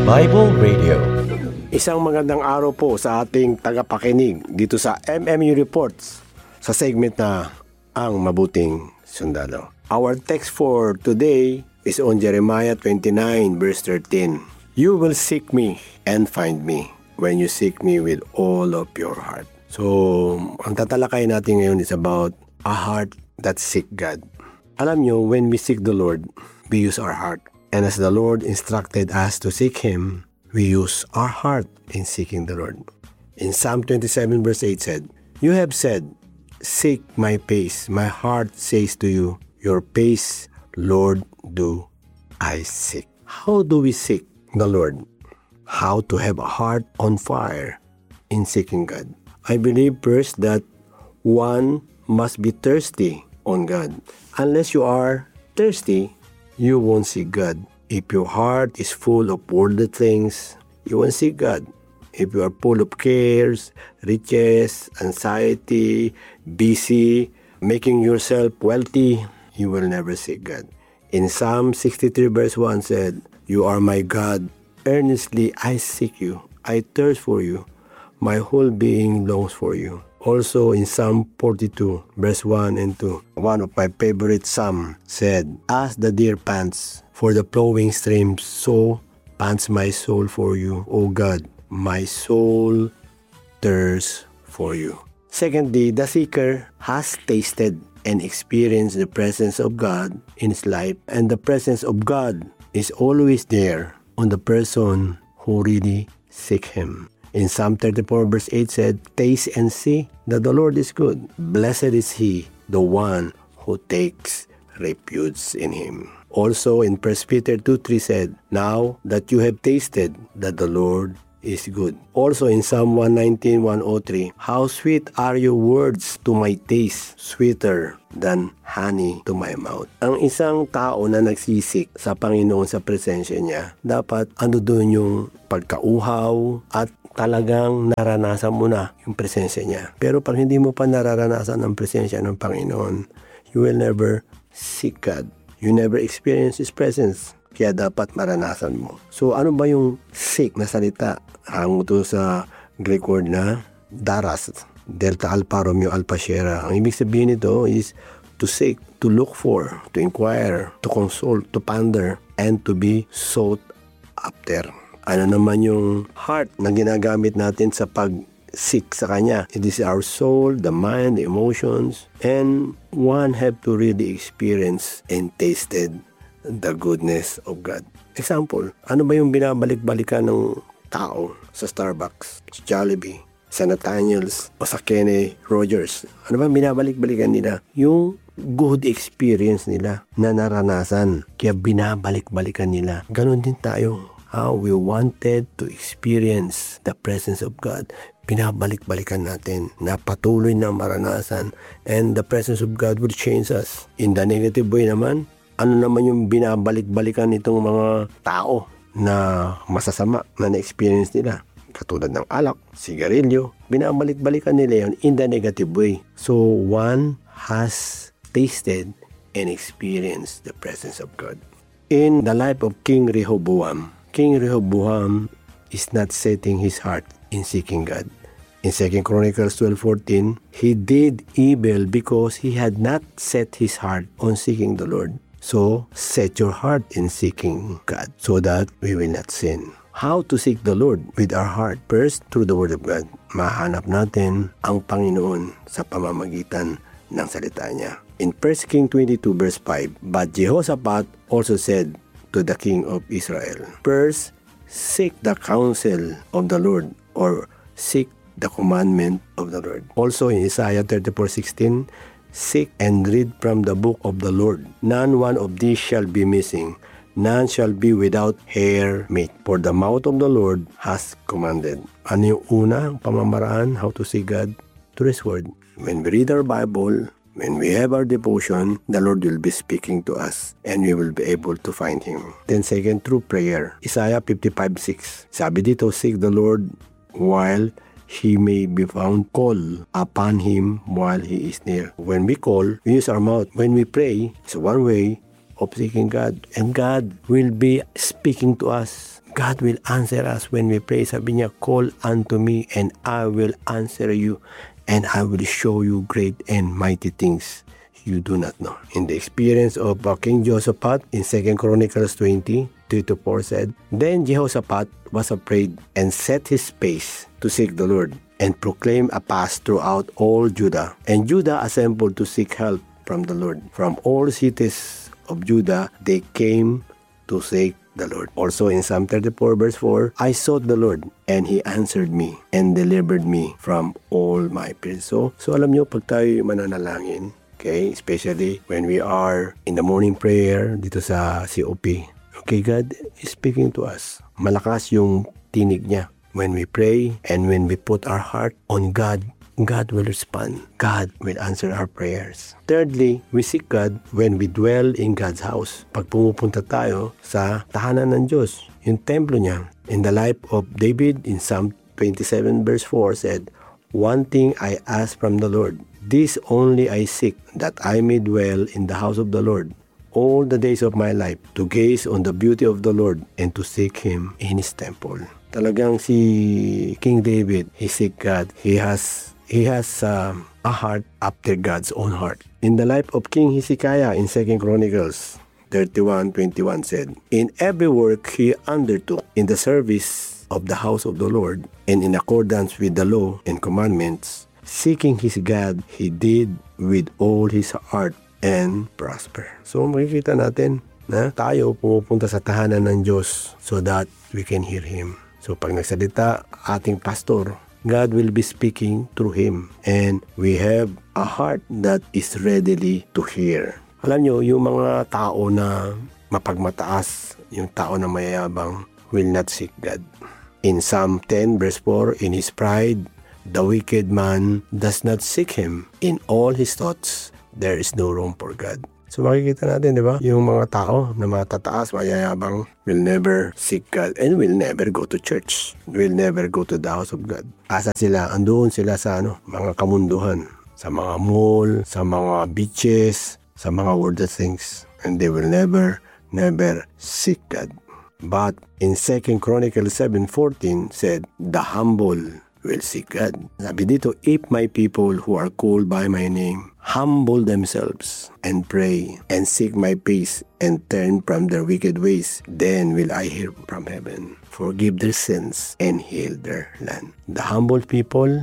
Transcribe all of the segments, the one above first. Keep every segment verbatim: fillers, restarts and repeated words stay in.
Bible Radio. Isang magandang araw po sa ating tagapakinig dito sa M M U Reports sa segment na Ang Mabuting Sundalo. Our text for today is on Jeremiah twenty-nine verse thirteen. You will seek me and find me when you seek me with all of your heart. So, ang tatalakay natin ngayon is about a heart that seek God. Alam nyo, when we seek the Lord, we use our heart. And as the Lord instructed us to seek Him, we use our heart in seeking the Lord. In Psalm twenty-seven verse eight said, You have said, Seek my face. My heart says to you, Your face, Lord, do I seek. How do we seek the Lord? How to have a heart on fire in seeking God? I believe first that one must be thirsty on God. Unless you are thirsty, you won't see God. If your heart is full of worldly things, you won't see God. If you are full of cares, riches, anxiety, busy, making yourself wealthy, you will never see God. In Psalm sixty-three verse one said, You are my God, earnestly I seek you, I thirst for you, my whole being longs for you. Also in Psalm forty-two verse one and two, one of my favorite psalm said, As the deer pants for the flowing streams, so pants my soul for you, O God. My soul thirsts for you. Secondly, the seeker has tasted and experienced the presence of God in his life, and the presence of God is always there on the person who really seek Him. In Psalm thirty-four verse eight said, Taste and see that the Lord is good. Blessed is he, the one who takes refuge in Him. Also in First Peter two three said, Now that you have tasted that the Lord is good. Also in Psalm one nineteen one oh three, How sweet are your words to my taste, sweeter than honey to my mouth. Ang isang tao na nagsisik sa Panginoon sa presensya niya, dapat ano doon yung pagkauhaw at talagang naranasan mo na yung presensya niya. Pero pag hindi mo pa nararanasan ang presensya ng Panginoon, you will never seek God. You never experience His presence. Kaya dapat maranasan mo. So ano ba yung seek na salita? Hango to sa Greek word na daras. Delta Alpha Romeo Alpha Sierra. Ang ibig sabihin nito is to seek, to look for, to inquire, to consult, to ponder, and to be sought after. Ano naman yung heart na ginagamit natin sa pag-seek sa Kanya? It is our soul, the mind, the emotions, and one have to really experience and tasted the goodness of God. Example, ano ba yung binabalik-balikan ng tao sa Starbucks, sa Jollibee, sa Nathaniel's, o sa Kenny Rogers? Ano ba binabalik-balikan nila? Yung good experience nila na naranasan. Kaya binabalik-balikan nila. Ganon din tayo. How we wanted to experience the presence of God. Pinabalik-balikan natin na patuloy na maranasan, and the presence of God will change us. In the negative way naman, ano naman yung binabalik-balikan nitong mga tao na masasama na na-experience nila? Katulad ng alak, sigarilyo, binabalik-balikan nila yun in the negative way. So one has tasted and experienced the presence of God. In the life of King Rehoboam, King Rehoboam is not setting his heart in seeking God. In Second Chronicles twelve fourteen, he did evil because he had not set his heart on seeking the Lord. So, set your heart in seeking God so that we will not sin. How to seek the Lord with our heart? First, through the Word of God. Mahanap natin ang Panginoon sa pamamagitan ng salita niya. In First Kings twenty-two verse five, But Jehoshaphat also said to the king of Israel, First, seek the counsel of the Lord, or seek the commandment of the Lord. Also in Isaiah thirty-four sixteen, Seek and read from the book of the Lord. None one of these shall be missing. None shall be without hair meat. For the mouth of the Lord has commanded. Ano yung unang pamamaraan how to seek God? Through His Word. When we read our Bible, when we have our devotion, the Lord will be speaking to us and we will be able to find Him. Then second, through prayer. Isaiah fifty-five six. Sabi dito, seek the Lord while He may be found. Call upon Him while He is near. When we call, we use our mouth. When we pray, it's one way of seeking God. And God will be speaking to us. God will answer us when we pray. Sabi niya, call unto me and I will answer you and I will show you great and mighty things you do not know. In the experience of uh, King Jehoshaphat in Second Chronicles twenty, three to four said, Then Jehoshaphat was afraid and set his face to seek the Lord and proclaim a fast throughout all Judah. And Judah assembled to seek help from the Lord. From all cities of Judah, they came to seek the Lord. Also in Psalm thirty-four verse four, I sought the Lord and He answered me and delivered me from all my fears. So, so alam nyo, pag tayo mananalangin, okay, especially when we are in the morning prayer dito sa C O P, okay, God is speaking to us. Malakas yung tinig niya. When we pray and when we put our heart on God, God will respond. God will answer our prayers. Thirdly, we seek God when we dwell in God's house. Pag pumupunta tayo sa tahanan ng Diyos, yung templo niya. In the life of David in Psalm twenty-seven verse four said, One thing I ask from the Lord, this only I seek, that I may dwell in the house of the Lord all the days of my life, to gaze on the beauty of the Lord and to seek Him in His temple. Talagang si King David, he seek God. He has he has um, a heart after God's own heart. In the life of King Hezekiah in Second Chronicles thirty-one twenty-one said, In every work he undertook in the service of the house of the Lord and in accordance with the law and commandments, seeking his God, he did with all his heart and prosper. So makikita natin na tayo pumupunta sa tahanan ng Diyos so that we can hear Him. So pag nagsalita ating pastor, God will be speaking through him and we have a heart that is readily to hear. Alam nyo, yung mga tao na mapagmataas, yung tao na mayayabang will not seek God. In Psalm ten verse four, in his pride, the wicked man does not seek Him. In all his thoughts, there is no room for God. So makikita natin, di ba? Yung mga tao na matataas, mayayabang, will never seek God and will never go to church. Will never go to the house of God. Asa sila? Andoon sila sa ano, mga kamunduhan. Sa mga mall, sa mga beaches, sa mga worldly things. And they will never, never seek God. But in Second Chronicles seven fourteen said, the humble will seek God. Sabi dito, if my people who are called by my name humble themselves and pray and seek my face and turn from their wicked ways, then will I hear from heaven, forgive their sins and heal their land. The humble people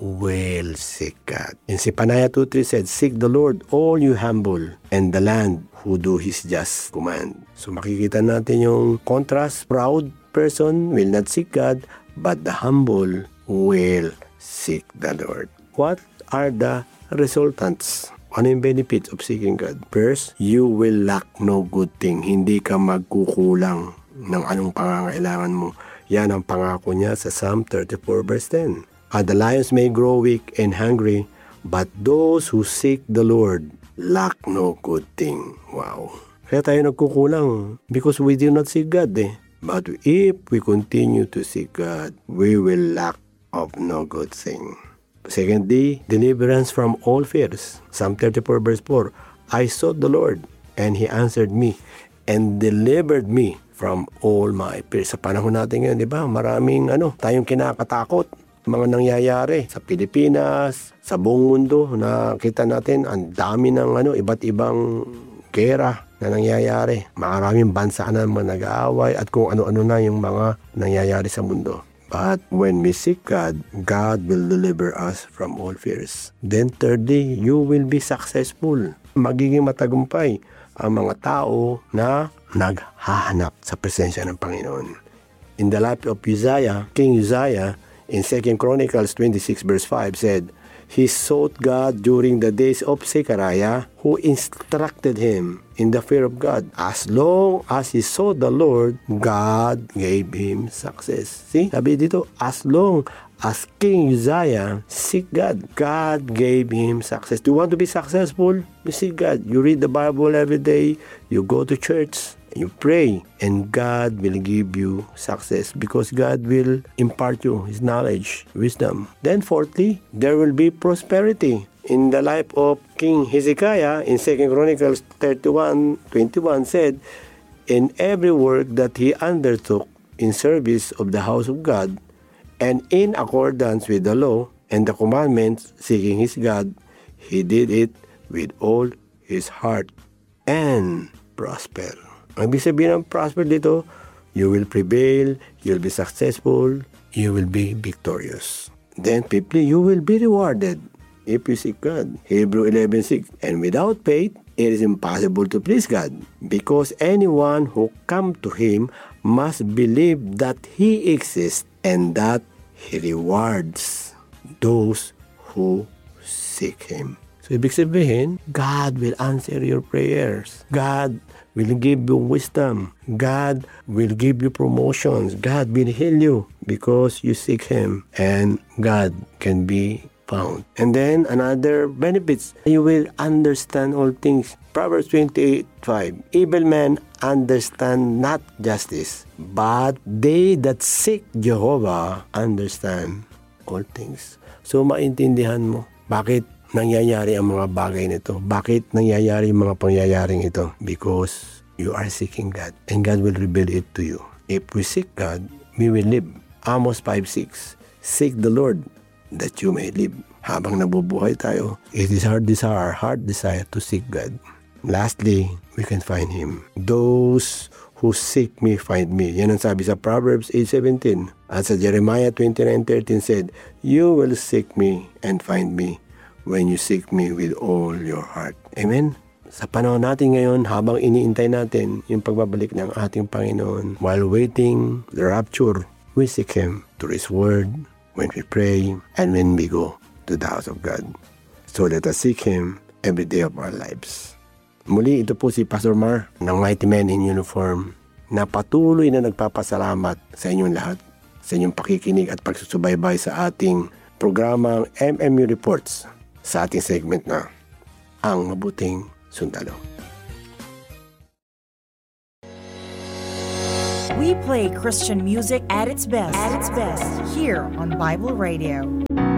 will seek God. In Zephaniah two three said, seek the Lord, all you humble, and the land who do His just command. So makikita natin yung contrast. Proud person will not seek God, but the humble will seek the Lord. What are the resultants? Ano yung benefits of seeking God? First, you will lack no good thing. Hindi ka magkukulang ng anong pangangailangan mo. Yan ang pangako niya sa Psalm thirty-four verse ten. Uh, the lions may grow weak and hungry, but those who seek the Lord lack no good thing. Wow. Kaya tayo nagkukulang because we do not seek God eh. But if we continue to seek God, we will lack of no good thing. Secondly, deliverance from all fears. Psalm thirty-four verse four, I sought the Lord, and He answered me, and delivered me from all my fears. Sa panahon natin ngayon, di ba? Maraming ano, tayong kinakatakot. Mga nangyayari sa Pilipinas, sa buong mundo, nakita natin ang dami ng ano, iba't ibang gera na nangyayari. Maraming bansa na mga nag-aaway at kung ano-ano na yung mga nangyayari sa mundo. But when we seek God, God will deliver us from all fears. Then thirdly, you will be successful. Magiging matagumpay ang mga tao na naghahanap sa presensya ng Panginoon. In the life of Uzziah, King Uzziah, in Second Chronicles twenty-six verse five said, he sought God during the days of Zechariah, who instructed him in the fear of God. As long as he sought the Lord, God gave him success. See, sabi dito, as long as King Uzziah seek God, God gave him success. Do you want to be successful? You seek God. You read the Bible every day. You go to church. You pray, and God will give you success because God will impart you His knowledge, wisdom. Then fourthly, there will be prosperity. In the life of King Hezekiah, in Second Chronicles thirty-one twenty-one said, in every work that he undertook in service of the house of God and in accordance with the law and the commandments, seeking his God, he did it with all his heart and prosper. Ang ibig sabihin ng prosper dito, you will prevail, you'll be successful, you will be victorious. Then, fifthly, you will be rewarded if you seek God. Hebrew eleven six, and without faith, it is impossible to please God, because anyone who comes to Him must believe that He exists and that He rewards those who seek Him. So, ibig sabihin, God will answer your prayers. God will give you wisdom. God will give you promotions. God will heal you because you seek Him, and God can be found. And then another benefits, you will understand all things. Proverbs twenty-eight five, evil men understand not justice, but they that seek Jehovah understand all things. So maintindihan mo bakit nangyayari ang mga bagay nito. Bakit nangyayari ang mga pangyayaring ito? Because you are seeking God, and God will reveal it to you. If we seek God, we will live. Amos five six, seek the Lord that you may live. Habang nabubuhay tayo, it is our desire, our heart desire to seek God. Lastly, we can find Him. Those who seek me, find me. Yan ang sabi sa Proverbs eight seventeen. At sa Jeremiah twenty-nine thirteen said, you will seek me and find me when you seek me with all your heart. Amen? Sa panahon natin ngayon, habang iniintay natin yung pagbabalik ng ating Panginoon, while waiting the rapture, we seek Him through His Word, when we pray, and when we go to the house of God. So let us seek Him every day of our lives. Muli, ito po si Pastor Mar ng Mighty Men in Uniform na patuloy na nagpapasalamat sa inyong lahat, sa inyong pakikinig at pagsusubaybay sa ating programang M M U Reports sa ating segment na Ang Mabuting Sundalo. We play Christian music at its best, at its best here on Bible Radio.